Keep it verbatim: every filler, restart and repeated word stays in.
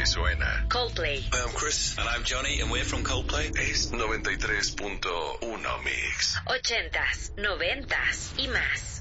Así suena Coldplay. Hi, I'm Chris. And I'm Johnny, and we're from Coldplay. Es noventa y tres punto uno Mix. Ochentas, noventas y más.